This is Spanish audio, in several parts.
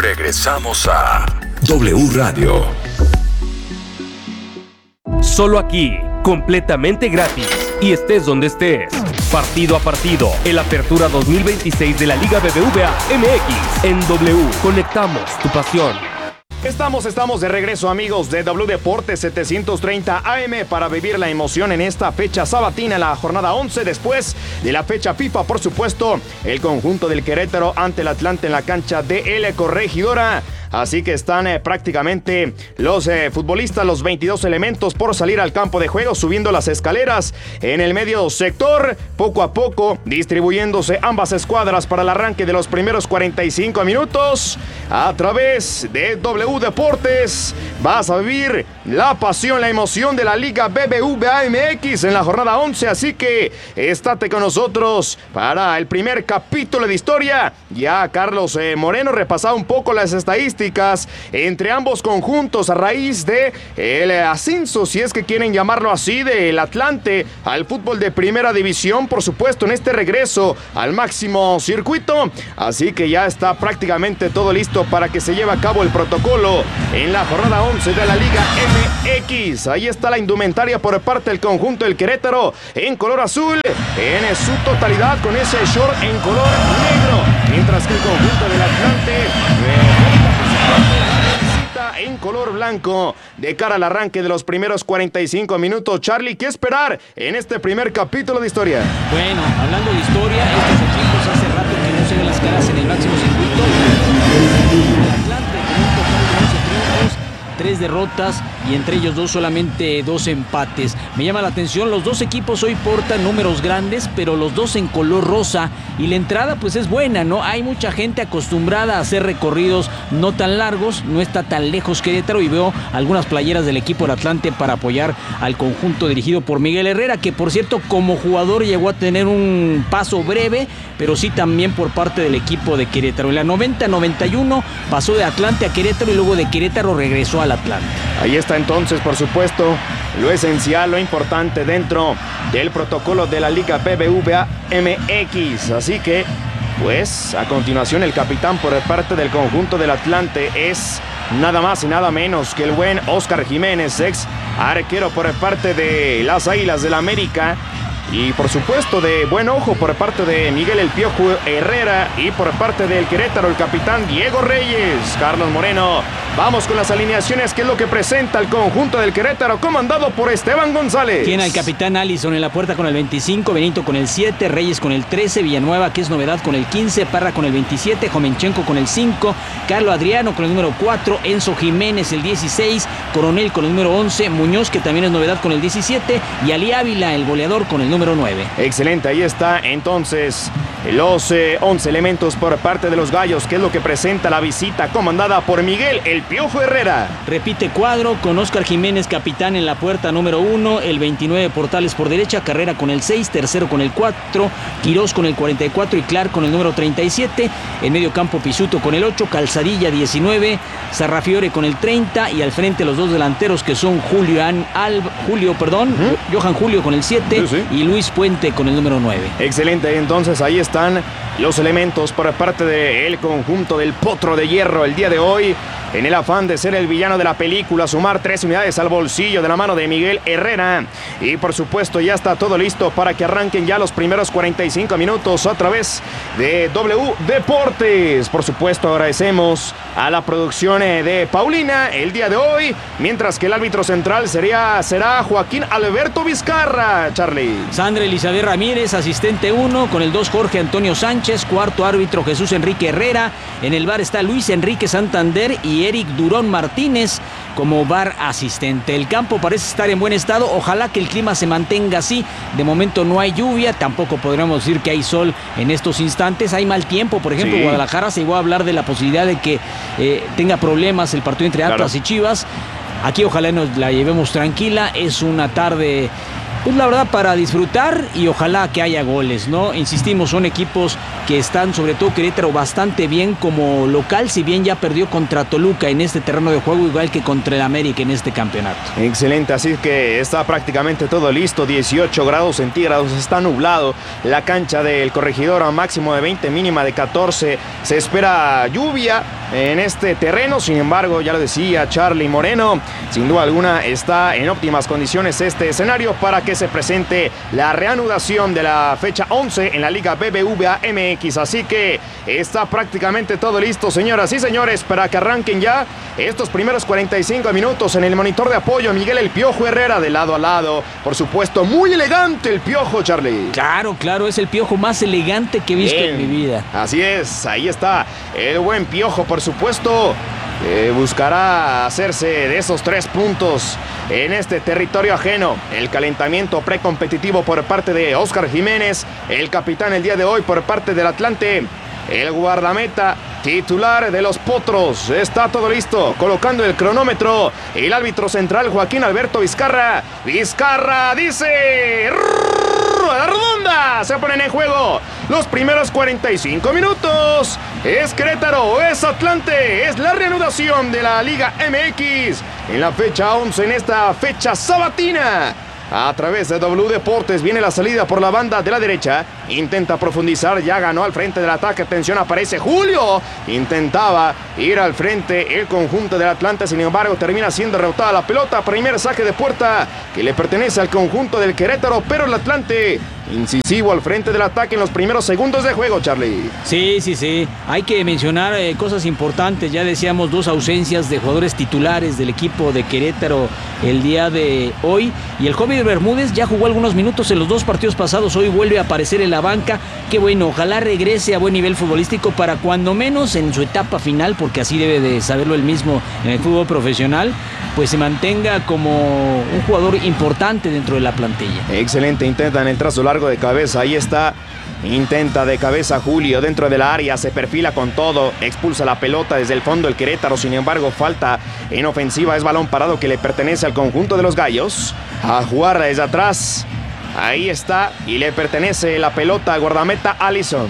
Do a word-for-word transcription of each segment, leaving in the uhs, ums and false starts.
Regresamos a W Radio. Solo aquí, completamente gratis, y estés donde estés. Partido a partido, el Apertura dos mil veintiséis de la Liga B B V A M X en W. Conectamos tu pasión. Estamos, estamos de regreso, amigos de W Deportes setecientos treinta A M, para vivir la emoción en esta fecha sabatina, la jornada once, después de la fecha FIFA, por supuesto, el conjunto del Querétaro ante el Atlante en la cancha de El Corregidora. Así que están eh, prácticamente los eh, futbolistas, los veintidós elementos por salir al campo de juego, subiendo las escaleras en el medio sector, poco a poco distribuyéndose ambas escuadras para el arranque de los primeros cuarenta y cinco minutos. A través de W Deportes vas a vivir la pasión, la emoción de la Liga B B V A M X en la jornada once, así que estate con nosotros para el primer capítulo de historia. Ya Carlos eh, Moreno repasaba un poco las estadísticas entre ambos conjuntos a raíz de el ascenso, si es que quieren llamarlo así, del Atlante al fútbol de primera división, por supuesto, en este regreso al máximo circuito. Así que ya está prácticamente todo listo para que se lleve a cabo el protocolo en la jornada once de la Liga M X. Ahí está la indumentaria por parte del conjunto del Querétaro en color azul en su totalidad, con ese short en color negro, mientras que el conjunto del Atlante eh, en color blanco de cara al arranque de los primeros cuarenta y cinco minutos. Charlie, ¿qué esperar en este primer capítulo de historia? Bueno, hablando de historia, estos equipos hace rato que no se ven las caras en el máximo circuito. El Atlante con un total de once triunfos, tres derrotas y entre ellos dos solamente dos empates. Me llama la atención, los dos equipos hoy portan números grandes, pero los dos en color rosa, y la entrada pues es buena, ¿no? Hay mucha gente acostumbrada a hacer recorridos no tan largos, no está tan lejos Querétaro, y veo algunas playeras del equipo del Atlante para apoyar al conjunto dirigido por Miguel Herrera, que por cierto como jugador llegó a tener un paso breve, pero sí también por parte del equipo de Querétaro. En la noventa noventa y uno pasó de Atlante a Querétaro y luego de Querétaro regresó al Atlante. Ahí está entonces, por supuesto, lo esencial, lo importante dentro del protocolo de la Liga B B V A M X. Así que, pues, a continuación el capitán por parte del conjunto del Atlante es nada más y nada menos que el buen Oscar Jiménez, ex arquero por parte de las Águilas del América. Y por supuesto de buen ojo por parte de Miguel El Piojo Herrera, y por parte del Querétaro el capitán Diego Reyes. Carlos Moreno, vamos con las alineaciones, que es lo que presenta el conjunto del Querétaro, comandado por Esteban González. Tiene al capitán Allison en la puerta con el veinticinco, Benito con el siete, Reyes con el trece, Villanueva, que es novedad, con el quince, Parra con el veintisiete, Jomenchenko con el cinco, Carlos Adriano con el número cuatro, Enzo Jiménez el dieciséis, Coronel con el número once, Muñoz, que también es novedad, con el diecisiete, y Ali Ávila, el goleador, con el número nueve. Excelente, ahí está entonces los eh, once elementos por parte de los Gallos, que es lo que presenta la visita comandada por Miguel El Piojo Herrera. Repite cuadro con Oscar Jiménez, capitán en la puerta número uno, el veintinueve, Portales por derecha, Carrera con el seis, Tercero con el cuatro, Quirós con el cuarenta y cuatro y Clark con el número treinta y siete, en medio campo Pisuto con el ocho, Calzadilla diecinueve, Sarrafiore con el treinta, y al frente los dos delanteros, que son Julio, Al, Julio perdón, ¿Mm? Johan Julio con el siete, sí, sí. y Luis Puente con el número nueve. Excelente, entonces ahí están los elementos por parte del conjunto del Potro de Hierro el día de hoy, en el afán de ser el villano de la película, sumar tres unidades al bolsillo de la mano de Miguel Herrera. Y por supuesto ya está todo listo para que arranquen ya los primeros cuarenta y cinco minutos a través de W Deportes. Por supuesto agradecemos a la producción de Paulina el día de hoy, mientras que el árbitro central sería, será Joaquín Alberto Vizcarra. Charlie. Sandra Elizabeth Ramírez, asistente uno, con el dos Jorge Antonio Sánchez, cuarto árbitro Jesús Enrique Herrera, en el V A R está Luis Enrique Santander y Eric Durón Martínez como V A R asistente. El campo parece estar en buen estado, ojalá que el clima se mantenga así. De momento no hay lluvia, tampoco podríamos decir que hay sol en estos instantes, hay mal tiempo. Por ejemplo, sí. Guadalajara se llegó a hablar de la posibilidad de que eh, tenga problemas el partido entre Atlas claro. y Chivas. Aquí ojalá nos la llevemos tranquila, es una tarde, pues la verdad, para disfrutar, y ojalá que haya goles, ¿no? Insistimos, son equipos que están, sobre todo Querétaro, bastante bien como local, si bien ya perdió contra Toluca en este terreno de juego, igual que contra el América en este campeonato. Excelente, así que está prácticamente todo listo, dieciocho grados centígrados, está nublado la cancha del Corregidor, a máximo de veinte, mínima de catorce, se espera lluvia en este terreno. Sin embargo, ya lo decía Charlie Moreno, sin duda alguna está en óptimas condiciones este escenario para que se presente la reanudación de la fecha once en la Liga B B V A M X. Así que está prácticamente todo listo, señoras y señores, para que arranquen ya estos primeros cuarenta y cinco minutos. En el monitor de apoyo, Miguel El Piojo Herrera, de lado a lado. Por supuesto, muy elegante el Piojo, Charlie. Claro, claro, es el Piojo más elegante que he visto Bien. en mi vida. Así es, ahí está el buen Piojo, por supuesto. Eh, buscará hacerse de esos tres puntos en este territorio ajeno. El calentamiento precompetitivo por parte de Óscar Jiménez, el capitán el día de hoy por parte del Atlante. El guardameta titular de los Potros. Está todo listo, colocando el cronómetro. El árbitro central, Joaquín Alberto Vizcarra. Vizcarra dice... ¡La redonda! Se ponen en juego los primeros cuarenta y cinco minutos. Es Querétaro, es Atlante, es la reanudación de la Liga M X en la fecha once, en esta fecha sabatina. A través de W Deportes viene la salida por la banda de la derecha. Intenta profundizar, ya ganó al frente del ataque. Atención, aparece Julio. Intentaba ir al frente el conjunto del Atlante. Sin embargo, termina siendo rebotada la pelota. Primer saque de puerta que le pertenece al conjunto del Querétaro. Pero el Atlante incisivo al frente del ataque en los primeros segundos de juego, Charlie. Sí, sí, sí. Hay que mencionar eh, cosas importantes. Ya decíamos, dos ausencias de jugadores titulares del equipo de Querétaro el día de hoy. Y el joven Bermúdez ya jugó algunos minutos en los dos partidos pasados. Hoy vuelve a aparecer en la banca. Qué bueno, ojalá regrese a buen nivel futbolístico para cuando menos en su etapa final, porque así debe de saberlo él mismo en el fútbol profesional, pues se mantenga como un jugador importante dentro de la plantilla. Excelente, intentan el trazo largo de cabeza, ahí está. Intenta de cabeza Julio dentro del área, se perfila con todo, expulsa la pelota desde el fondo el Querétaro. Sin embargo, falta en ofensiva, es balón parado que le pertenece al conjunto de los Gallos. A jugar desde atrás, ahí está, y le pertenece la pelota al guardameta Allison.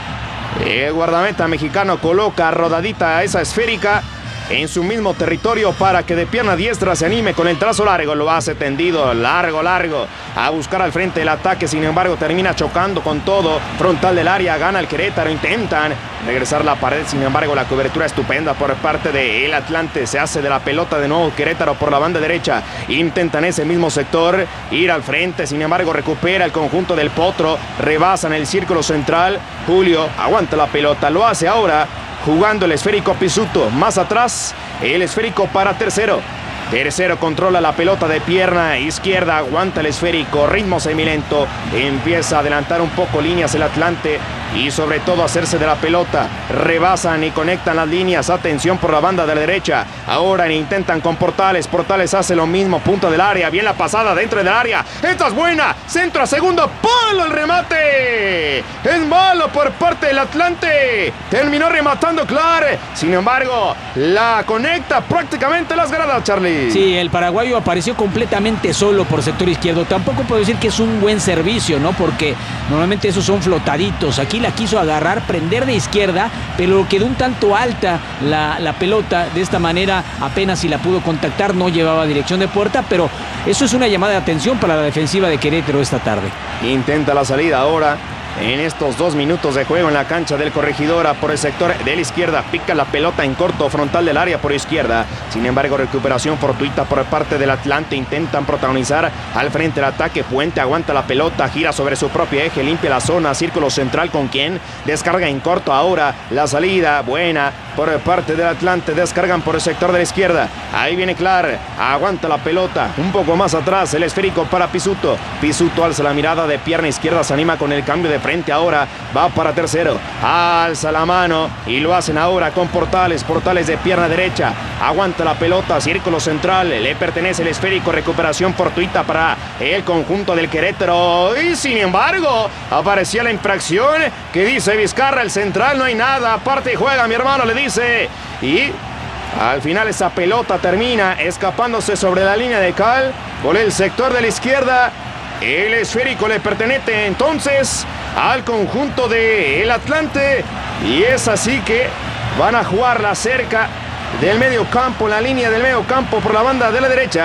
El guardameta mexicano coloca rodadita esa esférica en su mismo territorio para que de pierna diestra se anime con el trazo largo. Lo hace tendido, largo, largo, a buscar al frente el ataque. Sin embargo, termina chocando con todo. Frontal del área, gana el Querétaro. Intentan regresar la pared. Sin embargo, la cobertura estupenda por parte del Atlante. Se hace de la pelota de nuevo Querétaro por la banda derecha. Intentan ese mismo sector ir al frente. Sin embargo, recupera el conjunto del Potro. Rebasan el círculo central. Julio aguanta la pelota. Lo hace ahora jugando el esférico Pisuto. Más atrás, el esférico para Tercero. Tercero controla la pelota de pierna izquierda, aguanta el esférico, ritmo semilento. Empieza a adelantar un poco líneas el Atlante y sobre todo hacerse de la pelota. Rebasan y conectan las líneas. Atención por la banda de la derecha. Ahora intentan con Portales. Portales hace lo mismo, punta del área. Bien la pasada dentro del área. Esta es buena. Centro a segundo palo, el remate. Es malo por parte del Atlante. Terminó rematando Clar. Sin embargo, la conecta prácticamente las gradas, Charlie. Sí, el paraguayo apareció completamente solo por sector izquierdo. Tampoco puedo decir que es un buen servicio, ¿no? Porque normalmente esos son flotaditos. Aquí la quiso agarrar, prender de izquierda, pero quedó un tanto alta la, la pelota. De esta manera apenas si la pudo contactar, no llevaba dirección de puerta, pero eso es una llamada de atención para la defensiva de Querétaro esta tarde. Intenta la salida ahora. En estos dos minutos de juego en la cancha del Corregidora por el sector de la izquierda, pica la pelota en corto, frontal del área por izquierda. Sin embargo, recuperación fortuita por parte del Atlante. Intentan protagonizar al frente el ataque. Puente aguanta la pelota, gira sobre su propio eje, limpia la zona, círculo central con quien descarga en corto ahora. La salida buena por parte del Atlante, descargan por el sector de la izquierda. Ahí viene Clar, aguanta la pelota, un poco más atrás, el esférico para Pisuto. Pisuto alza la mirada de pierna izquierda, se anima con el cambio de frente ahora, va para Tercero, alza la mano y lo hacen ahora con Portales. Portales de pierna derecha, aguanta la pelota, círculo central, le pertenece el esférico, recuperación fortuita para el conjunto del Querétaro. Y sin embargo, aparecía la infracción que dice Vizcarra, el central, no hay nada, aparte y juega, mi hermano, le dice. Y al final esa pelota termina escapándose sobre la línea de cal por el sector de la izquierda. El esférico le pertenece entonces al conjunto del Atlante y es así que van a jugarla cerca del medio campo, la línea del medio campo por la banda de la derecha.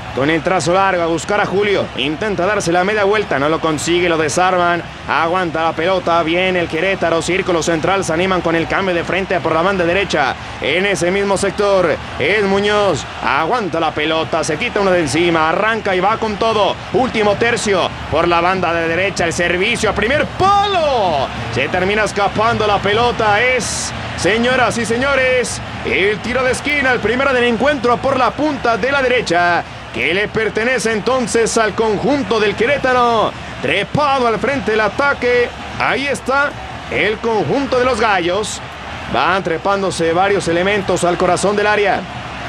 con el trazo largo a buscar a Julio. Intenta darse la media vuelta, no lo consigue, lo desarman. Aguanta la pelota, viene el Querétaro, círculo central, se animan con el cambio de frente por la banda derecha. En ese mismo sector es Muñoz, aguanta la pelota, se quita uno de encima, arranca y va con todo. Último tercio por la banda de derecha, el servicio a primer palo. Se termina escapando la pelota, es, señoras y señores, el tiro de esquina, el primero del encuentro por la punta de la derecha, que le pertenece entonces al conjunto del Querétaro. Trepado al frente del ataque, ahí está el conjunto de los Gallos. Van trepándose varios elementos al corazón del área.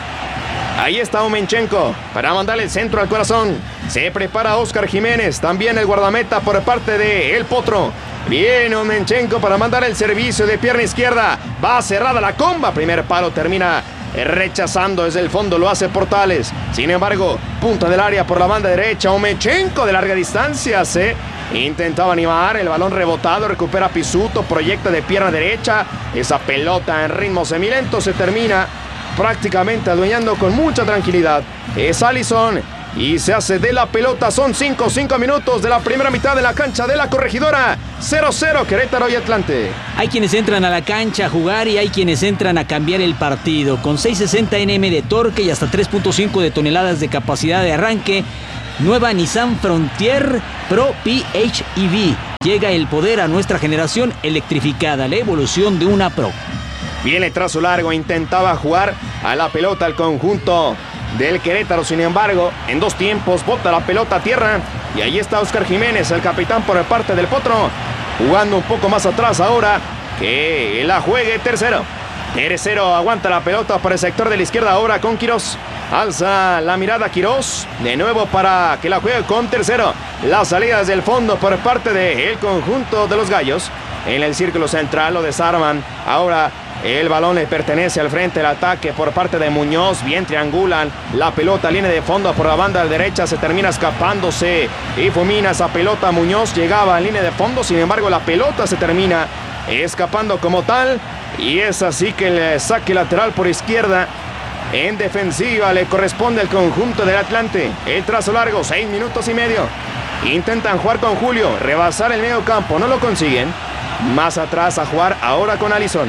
Ahí está Omenchenko para mandarle el centro al corazón. Se prepara Oscar Jiménez, también el guardameta por parte de El Potro. Viene Omenchenko para mandar el servicio de pierna izquierda. Va cerrada la comba, primer palo, termina rechazando desde el fondo, lo hace Portales. Sin embargo, punta del área por la banda derecha, Omenchenko de larga distancia se intentaba animar, el balón rebotado, recupera Pisuto, proyecta de pierna derecha, esa pelota en ritmo semilento se termina prácticamente adueñando con mucha tranquilidad. Es Allison y se hace de la pelota. Son cinco minutos de la primera mitad de la cancha de la Corregidora. cero cero Querétaro y Atlante. Hay quienes entran a la cancha a jugar y hay quienes entran a cambiar el partido. Con seiscientos sesenta Nm de torque y hasta tres punto cinco de toneladas de capacidad de arranque, nueva Nissan Frontier Pro P H E V. Llega el poder a nuestra generación electrificada, la evolución de una Pro. Viene trazo largo, intentaba jugar a la pelota al conjunto del Querétaro, sin embargo, en dos tiempos bota la pelota a tierra y ahí está Oscar Jiménez, el capitán por parte del Potro, jugando un poco más atrás ahora, que la juegue tercero. Tercero aguanta la pelota por el sector de la izquierda ahora con Quirós. Alza la mirada Quirós, de nuevo para que la juegue con tercero. La salida desde el fondo por parte del conjunto de los Gallos. En el círculo central lo desarman. Ahora el balón le pertenece al frente del ataque por parte de Muñoz. Bien triangulan la pelota, línea de fondo por la banda derecha. Se termina escapándose y fulmina esa pelota. Muñoz llegaba en línea de fondo. Sin embargo, la pelota se termina escapando como tal. Y es así que el saque lateral por izquierda en defensiva le corresponde al conjunto del Atlante. El trazo largo, seis minutos y medio. Intentan jugar con Julio, rebasar el medio campo, no lo consiguen. Más atrás a jugar ahora con Allison.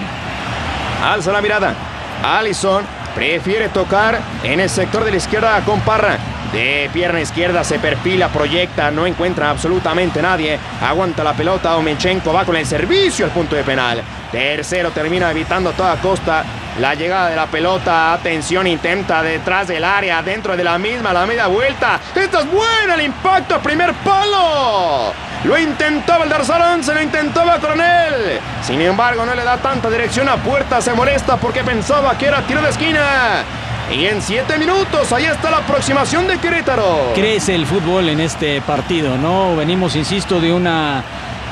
Alza la mirada. Allison prefiere tocar en el sector de la izquierda con Parra. De pierna izquierda se perfila, proyecta, no encuentra absolutamente nadie. Aguanta la pelota, Omenchenko va con el servicio al punto de penal. Tercero termina evitando a toda costa la llegada de la pelota. Atención, intenta detrás del área, dentro de la misma, la media vuelta. ¡Esta es buena! El impacto, primer palo. Lo intentaba el Darzarán, se lo intentaba Coronel. Sin embargo, no le da tanta dirección a puerta. Se molesta porque pensaba que era tiro de esquina. Y en siete minutos, ahí está la aproximación de Querétaro. Crece el fútbol en este partido, ¿no? Venimos, insisto, de una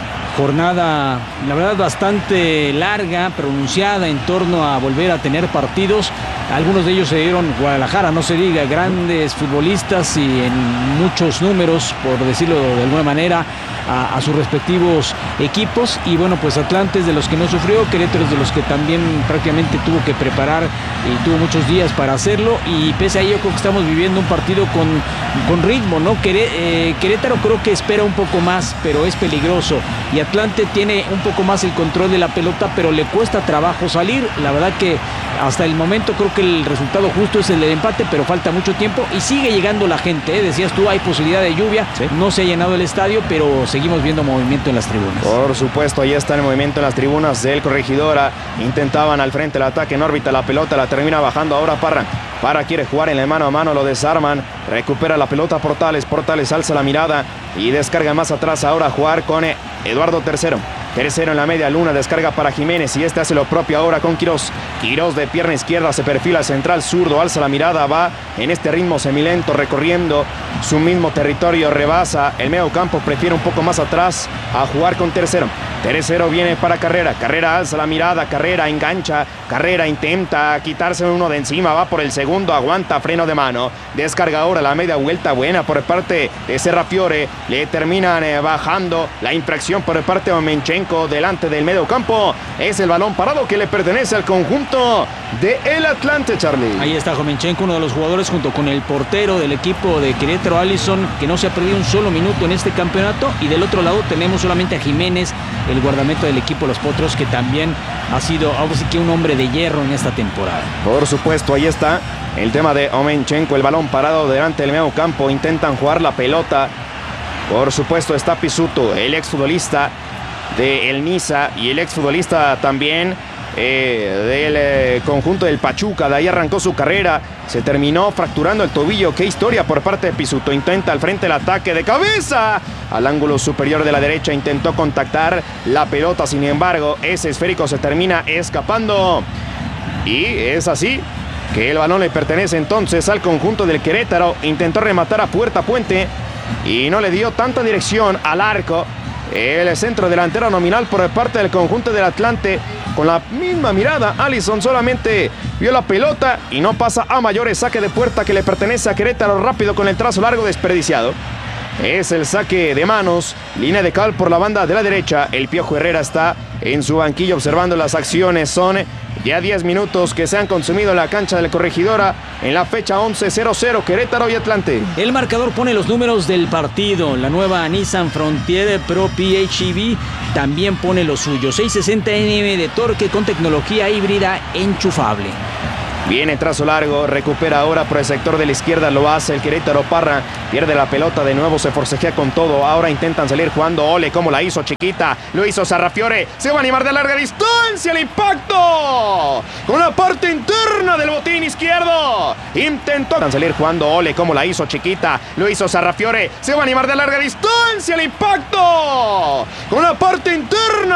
jornada, la verdad, bastante larga, pronunciada en torno a volver a tener partidos. Algunos de ellos se dieron Guadalajara, no se diga, grandes futbolistas y en muchos números, por decirlo de alguna manera, a, a sus respectivos equipos. Y bueno, pues Atlante es de los que no sufrió, Querétaro es de los que también prácticamente tuvo que preparar y tuvo muchos días para hacerlo. Y pese a ello, creo que estamos viviendo un partido con, con ritmo, ¿no? Queré, eh, Querétaro creo que espera un poco más, pero es peligroso. Y Atlante tiene un poco más el control de la pelota, pero le cuesta trabajo salir. La verdad que hasta el momento creo que el resultado justo es el del empate, pero falta mucho tiempo y sigue llegando la gente, ¿eh? Decías tú, hay posibilidad de lluvia, ¿sí? No se ha llenado el estadio, pero seguimos viendo movimiento en las tribunas. Por supuesto, ahí está el movimiento en las tribunas del Corregidora. Intentaban al frente el ataque en órbita, la pelota la termina bajando ahora Parra. Parra quiere jugar en el mano a mano, lo desarman, recupera la pelota Portales, Portales alza la mirada y descarga más atrás ahora a jugar con Eduardo Tercero. Tercero en la media luna, descarga para Jiménez y este hace lo propio ahora con Quirós. Quirós de pierna izquierda se perfila central zurdo, alza la mirada, va en este ritmo semilento recorriendo su mismo territorio, rebasa el medio campo, prefiere un poco más atrás a jugar con Tercero. Tercero viene para Carrera, Carrera alza la mirada, Carrera engancha, Carrera intenta quitarse uno de encima, va por el segundo, aguanta freno de mano, descarga ahora la media vuelta buena por parte de Serrafiore, le terminan eh, bajando la infracción por parte de Omenchenko delante del medio campo. Es el balón parado que le pertenece al conjunto del Atlante, Charlie. Ahí está Omenchenko, uno de los jugadores junto con el portero del equipo de Querétaro, Alisson, que no se ha perdido un solo minuto en este campeonato. Y del otro lado tenemos solamente a Jiménez, el guardameta del equipo Los Potros, que también ha sido, ahora sí que un hombre de hierro en esta temporada. Por supuesto, ahí está el tema de Omenchenko, el balón parado delante del medio campo, intentan jugar la pelota. Por supuesto está Pizzuto, el exfutbolista del Niza y el exfutbolista también eh, del eh, conjunto del Pachuca. De ahí arrancó su carrera, se terminó fracturando el tobillo. Qué historia por parte de Pizzuto. Intenta al frente el ataque de cabeza al ángulo superior de la derecha, intentó contactar la pelota, sin embargo ese esférico se termina escapando. Y es así que el balón le pertenece entonces al conjunto del Querétaro. Intentó rematar a puerta puente y no le dio tanta dirección al arco. El centro delantero nominal por parte del conjunto del Atlante, con la misma mirada, Alisson solamente vio la pelota y no pasa a mayores. Saque de puerta que le pertenece a Querétaro, rápido con el trazo largo desperdiciado. Es el saque de manos, línea de cal por la banda de la derecha. El Piojo Herrera está en su banquillo observando las acciones. Son ya diez minutos que se han consumido en la cancha de la Corregidora en la fecha once, cero cero, Querétaro y Atlante. El marcador pone los números del partido. La nueva Nissan Frontier Pro P H E V también pone los suyos. seiscientos sesenta newton de torque con tecnología híbrida enchufable. Viene trazo largo, recupera ahora por el sector de la izquierda, lo hace el Querétaro. Parra pierde la pelota de nuevo, se forcejea con todo. Ahora intentan salir jugando. Ole, como la hizo Chiquita, lo hizo Sarrafiore, se va a animar de larga distancia. El impacto con la parte interna del botín izquierdo. Intentó salir jugando. Ole, como la hizo Chiquita, lo hizo Sarrafiore, se va a animar de larga distancia. El impacto con la parte interna